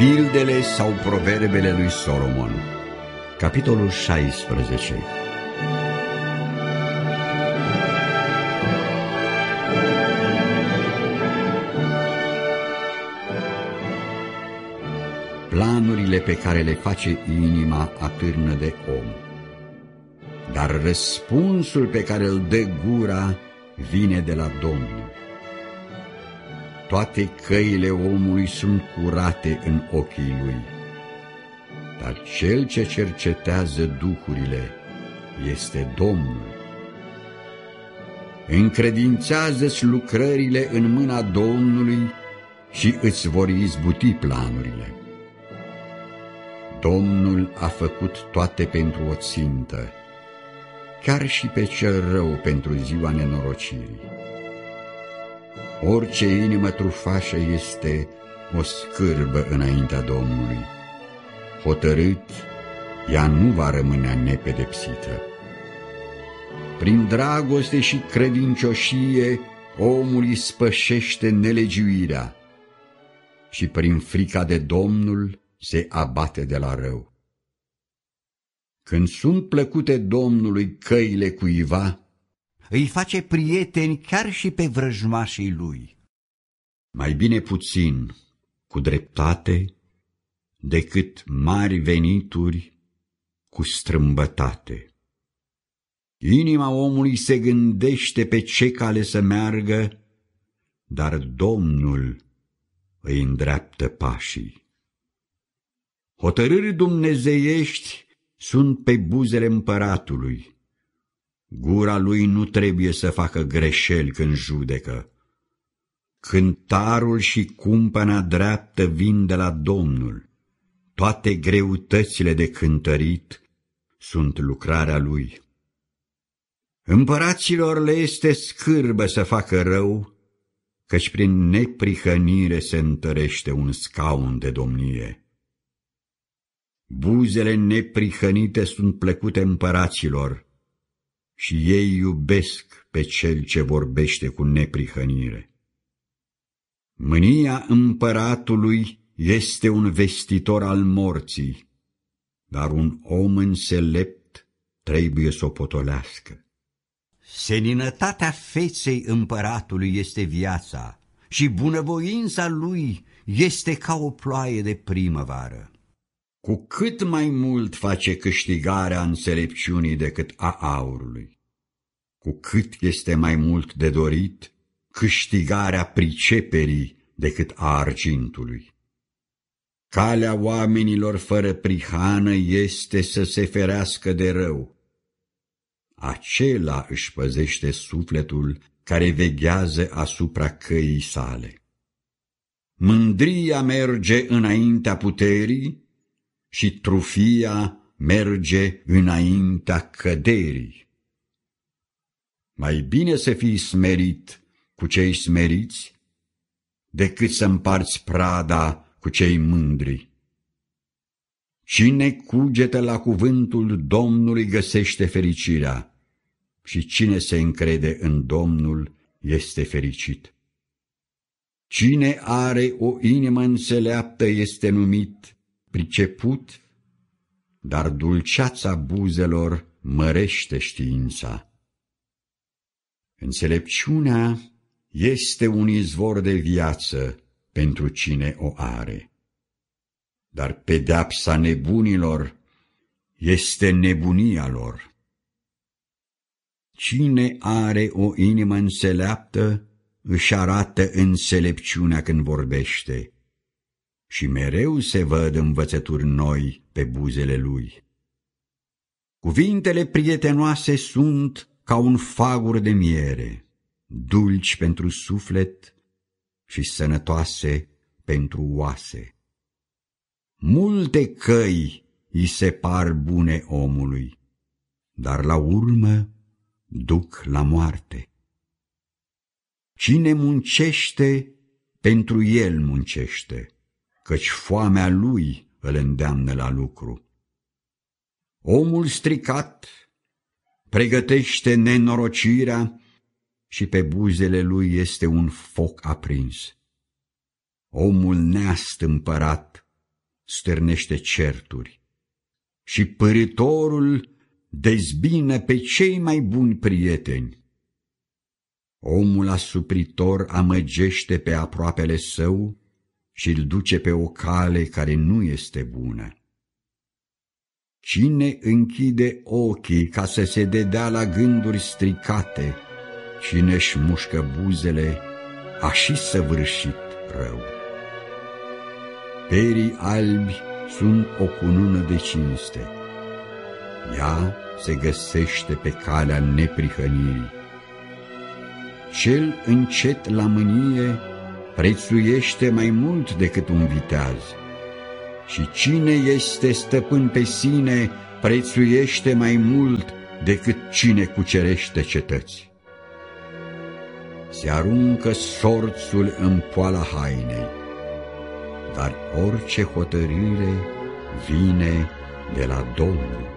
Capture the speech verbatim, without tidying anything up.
Pildele sau proverbele lui Solomon, capitolul șaisprezece. Planurile pe care le face inima atârnă de om, dar răspunsul pe care îl dă gura vine de la Domnul. Toate căile omului sunt curate în ochii lui, dar cel ce cercetează duhurile este Domnul. Încredințează-ți lucrările în mâna Domnului și îți vor izbuti planurile. Domnul a făcut toate pentru o țintă, chiar și pe cel rău pentru ziua nenorocirii. Orice inimă trufașă este o scârbă înaintea Domnului. Hotărât, ea nu va rămâne nepedepsită. Prin dragoste și credincioșie, omul îi spășește nelegiuirea și prin frica de Domnul se abate de la rău. Când sunt plăcute Domnului căile cuiva, îi face prieteni chiar și pe vrăjmașii lui. Mai bine puțin cu dreptate decât mari venituri cu strâmbătate. Inima omului se gândește pe ce cale să meargă, dar Domnul îi îndreaptă pașii. Hotărâri dumnezeiești sunt pe buzele împăratului. Gura lui nu trebuie să facă greșeli când judecă. Cântarul și cumpăna dreaptă vin de la Domnul. Toate greutățile de cântărit sunt lucrarea lui. Împăraților le este scârbă să facă rău, căci prin neprihănire se întărește un scaun de domnie. Buzele neprihănite sunt plăcute împăraților, și ei iubesc pe cel ce vorbește cu neprihănire. Mânia împăratului este un vestitor al morții, dar un om înțelept trebuie să o potolească. Seninătatea feței împăratului este viața și bunăvoința lui este ca o ploaie de primăvară. Cu cât mai mult face câștigarea înțelepciunii decât a aurului, cu cât este mai mult de dorit câștigarea priceperii decât a argintului. Calea oamenilor fără prihană este să se ferească de rău. Acela își păzește sufletul care veghează asupra căii sale. Mândria merge înaintea puterii și trufia merge înaintea căderii. Mai bine să fii smerit cu cei smeriți decât să împarți prada cu cei mândri. Cine cugetă la cuvântul Domnului găsește fericirea și cine se încrede în Domnul este fericit. Cine are o inimă înțeleaptă este numit priceput, dar dulceața buzelor mărește știința. Înțelepciunea este un izvor de viață pentru cine o are, dar pedeapsa nebunilor este nebunia lor. Cine are o inimă înțeleaptă își arată înțelepciunea când vorbește, și mereu se văd învățături noi pe buzele lui. Cuvintele prietenoase sunt ca un fagur de miere, dulci pentru suflet și sănătoase pentru oase. Multe căi îi se par bune omului, dar la urmă duc la moarte. Cine muncește, pentru el muncește, căci foamea lui îl îndeamnă la lucru. Omul stricat pregătește nenorocirea și pe buzele lui este un foc aprins. Omul neastâmpărat stârnește certuri și pârâtorul dezbină pe cei mai buni prieteni. Omul asupritor amăgește pe aproapele său și îl duce pe o cale care nu este bună. Cine închide ochii ca să se dedea la gânduri stricate, cine își mușcă buzele, a și săvârșit rău. Perii albi sunt o cunună de cinste. Ea se găsește pe calea neprihănirii. Cel încet la mânie prețuiește mai mult decât un viteaz. Și cine este stăpân pe sine prețuiește mai mult decât cine cucerește cetăți. Se aruncă sorțul în poala hainei, dar orice hotărâre vine de la Domnul.